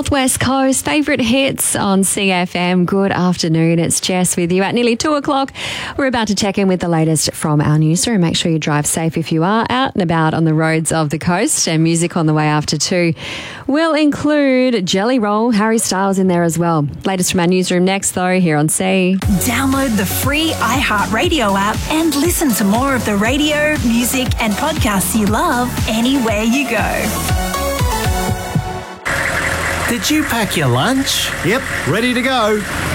Northwest Coast, favourite hits on CFM. Good afternoon, it's Jess with you at nearly 2 o'clock. We're about to check in with the latest from our newsroom. Make sure you drive safe if you are out and about on the roads of the coast. And music on the way after 2 will include Jelly Roll, Harry Styles in there as well. Latest from our newsroom next though, here on C. Download the free iHeartRadio app and listen to more of the radio, music and podcasts you love anywhere you go. Did you pack your lunch? Yep, ready to go.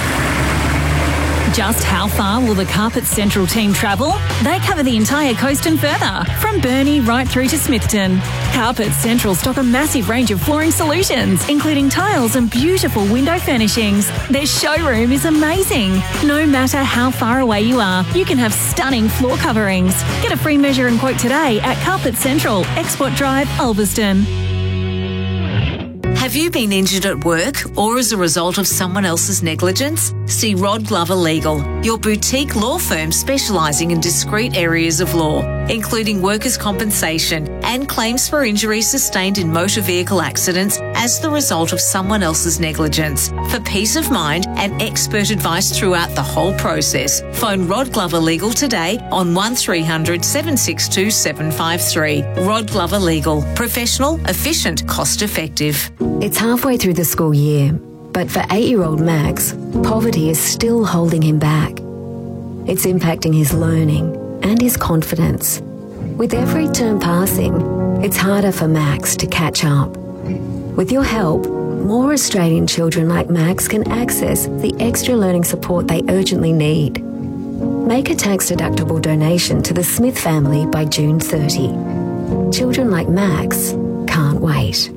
Just how far will the Carpet Central team travel? They cover the entire coast and further, from Burnie right through to Smithton. Carpet Central stock a massive range of flooring solutions, including tiles and beautiful window furnishings. Their showroom is amazing. No matter how far away you are, you can have stunning floor coverings. Get a free measure and quote today at Carpet Central, Export Drive, Ulverston. Have you been injured at work or as a result of someone else's negligence? See Rod Glover Legal, your boutique law firm specialising in discrete areas of law, including workers' compensation and claims for injuries sustained in motor vehicle accidents as the result of someone else's negligence. For peace of mind and expert advice throughout the whole process, phone Rod Glover Legal today on 1300 762 753. Rod Glover Legal. Professional, efficient, cost effective. It's halfway through the school year, but for 8-year-old Max, poverty is still holding him back. It's impacting his learning and his confidence. With every term passing, it's harder for Max to catch up. With your help, more Australian children like Max can access the extra learning support they urgently need. Make a tax-deductible donation to the Smith family by June 30. Children like Max can't wait.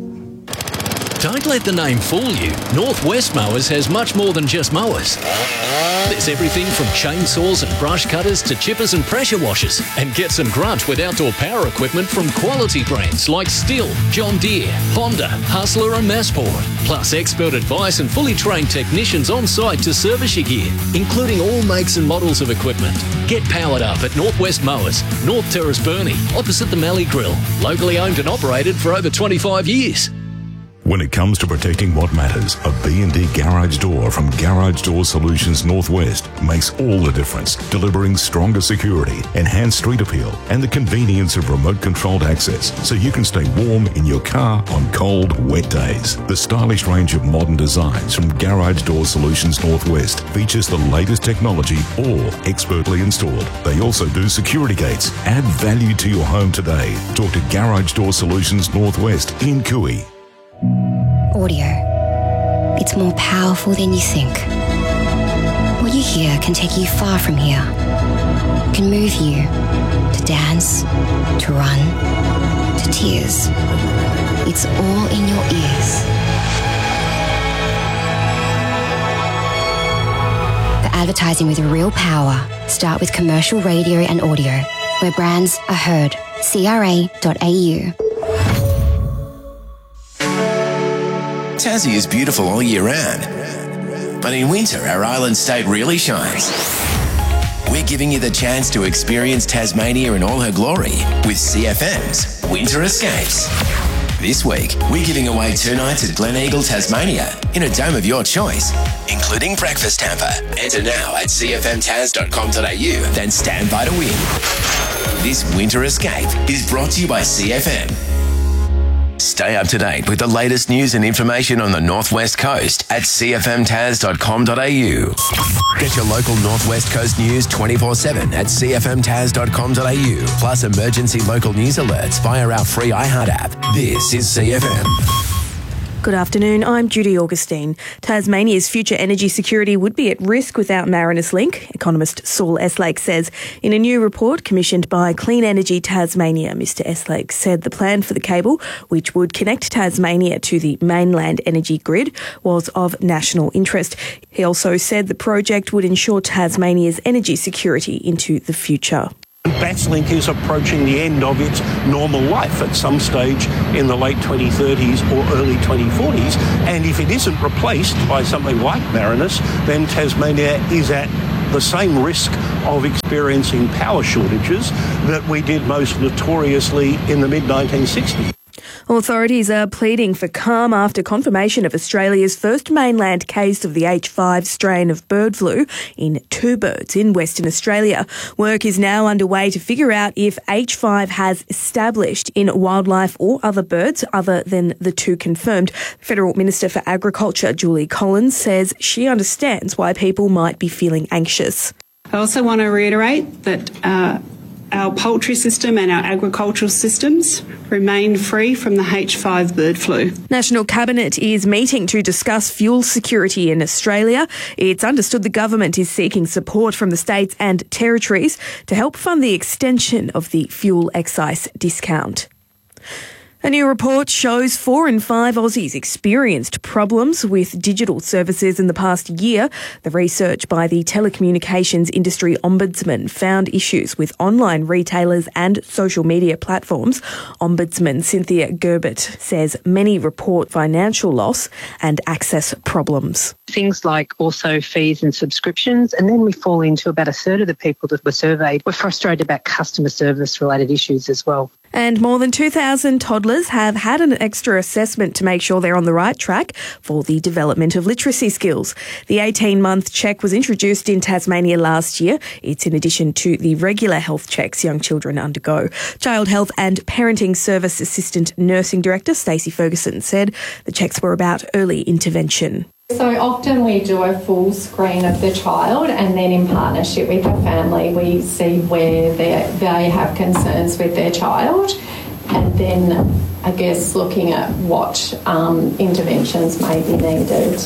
Don't let the name fool you. Northwest Mowers has much more than just mowers. There's everything from chainsaws and brush cutters to chippers and pressure washers. And get some grunt with outdoor power equipment from quality brands like Stihl, John Deere, Honda, Hustler and Massport. Plus expert advice and fully trained technicians on site to service your gear, including all makes and models of equipment. Get powered up at Northwest Mowers, North Terrace Burnie, opposite the Mallee Grill. Locally owned and operated for over 25 years. When it comes to protecting what matters, a B&D garage door from Garage Door Solutions Northwest makes all the difference, delivering stronger security, enhanced street appeal, and the convenience of remote-controlled access so you can stay warm in your car on cold, wet days. The stylish range of modern designs from Garage Door Solutions Northwest features the latest technology, all expertly installed. They also do security gates. Add value to your home today. Talk to Garage Door Solutions Northwest in Cooey. Audio. It's more powerful than you think. What you hear can take you far from here. It can move you to dance, to run, to tears. It's all in your ears. For advertising with real power, start with commercial radio and audio, where brands are heard. CRA.au. Tassie is beautiful all year round, but in winter our island state really shines. We're giving you the chance to experience Tasmania in all her glory with CFM's Winter Escapes. This week, we're giving away 2 nights at Glen Eagle, Tasmania in a dome of your choice, including breakfast hamper. Enter now at cfmtaz.com.au, then stand by to win. This Winter Escape is brought to you by CFM. Stay up to date with the latest news and information on the Northwest Coast at cfmtaz.com.au. Get your local Northwest Coast news 24/7 at cfmtaz.com.au. Plus emergency local news alerts via our free iHeart app. This is CFM. Good afternoon, I'm Judy Augustine. Tasmania's future energy security would be at risk without Marinus Link, economist Saul Eslake says. In a new report commissioned by Clean Energy Tasmania, Mr Eslake said the plan for the cable, which would connect Tasmania to the mainland energy grid, was of national interest. He also said the project would ensure Tasmania's energy security into the future. Basslink is approaching the end of its normal life at some stage in the late 2030s or early 2040s, and if it isn't replaced by something like Marinus, then Tasmania is at the same risk of experiencing power shortages that we did most notoriously in the mid-1960s. Authorities are pleading for calm after confirmation of Australia's first mainland case of the H5 strain of bird flu in 2 birds in Western Australia. Work is now underway to figure out if H5 has established in wildlife or other birds other than the 2 confirmed. Federal Minister for Agriculture, Julie Collins, says she understands why people might be feeling anxious. I also want to reiterate that our poultry system and our agricultural systems remain free from the H5 bird flu. National Cabinet is meeting to discuss fuel security in Australia. It's understood the government is seeking support from the states and territories to help fund the extension of the fuel excise discount. A new report shows 4 in 5 Aussies experienced problems with digital services in the past year. The research by the Telecommunications Industry Ombudsman found issues with online retailers and social media platforms. Ombudsman Cynthia Gerbert says many report financial loss and access problems. Things like also fees and subscriptions, and then we fall into about a third of the people that were surveyed were frustrated about customer service related issues as well. And more than 2,000 toddlers have had an extra assessment to make sure they're on the right track for the development of literacy skills. The 18-month check was introduced in Tasmania last year. It's in addition to the regular health checks young children undergo. Child Health and Parenting Service Assistant Nursing Director Stacey Ferguson said the checks were about early intervention. So often we do a full screen of the child, and then in partnership with the family we see where they have concerns with their child, and then I guess looking at what interventions may be needed.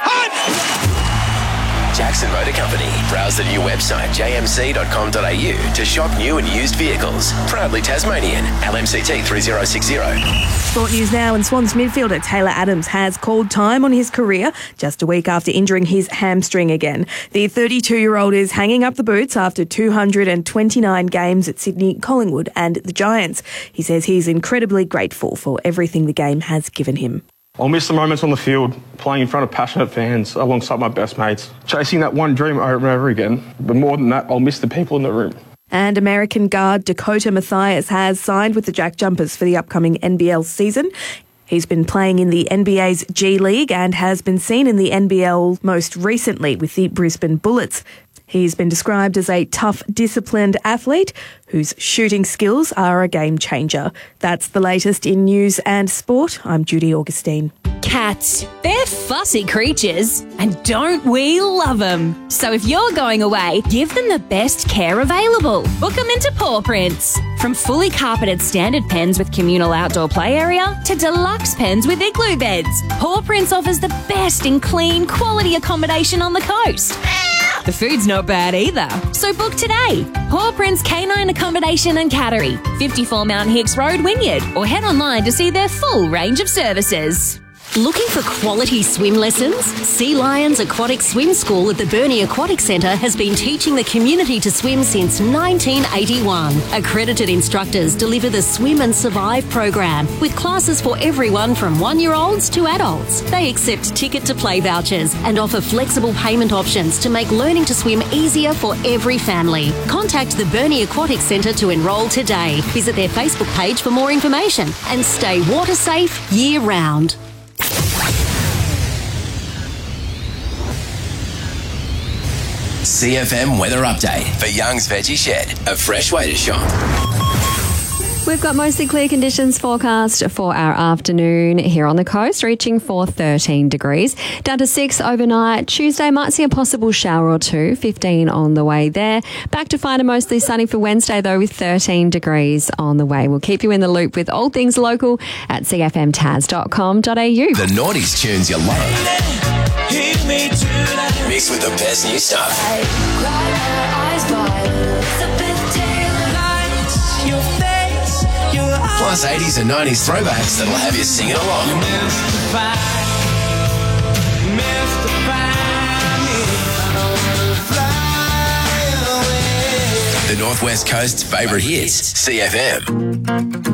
Jackson Motor Company. Browse the new website jmc.com.au to shop new and used vehicles. Proudly Tasmanian. LMCT 3060. Sport news now, and Swans midfielder Taylor Adams has called time on his career just a week after injuring his hamstring again. The 32-year-old is hanging up the boots after 229 games at Sydney, Collingwood and the Giants. He says he's incredibly grateful for everything the game has given him. I'll miss the moments on the field, playing in front of passionate fans alongside my best mates, chasing that one dream over and over again. But more than that, I'll miss the people in the room. And American guard Dakota Mathias has signed with the Jack Jumpers for the upcoming NBL season. He's been playing in the NBA's G League and has been seen in the NBL most recently with the Brisbane Bullets. He's been described as a tough, disciplined athlete whose shooting skills are a game changer. That's the latest in news and sport. I'm Judy Augustine. Cats. They're fussy creatures, and don't we love them? So if you're going away, give them the best care available. Book them into Paw Prints. From fully carpeted standard pens with communal outdoor play area to deluxe pens with igloo beds, Paw Prints offers the best in clean, quality accommodation on the coast. The food's not bad either. So book today. Paw Prints Canine Accommodation and Cattery, 54 Mount Hicks Road, Wynyard, or head online to see their full range of services. Looking for quality swim lessons? Sea Lions Aquatic Swim School at the Burnie Aquatic Centre has been teaching the community to swim since 1981. Accredited instructors deliver the Swim and Survive program with classes for everyone from 1-year-olds to adults. They accept ticket-to-play vouchers and offer flexible payment options to make learning to swim easier for every family. Contact the Burnie Aquatic Centre to enrol today. Visit their Facebook page for more information and stay water safe year-round. CFM weather update for Young's Veggie Shed, a fresh way to shop. We've got mostly clear conditions forecast for our afternoon here on the coast, reaching for 13 degrees. Down to 6 overnight. Tuesday might see a possible shower or two, 15 on the way there. Back to fine and mostly sunny for Wednesday, though, with 13 degrees on the way. We'll keep you in the loop with all things local at cfmtaz.com.au. The noughties tunes you love. Mixed with the best new stuff. Plus 80s and 90s throwbacks that'll have you singing along. The Northwest Coast's favourite hits, CFM.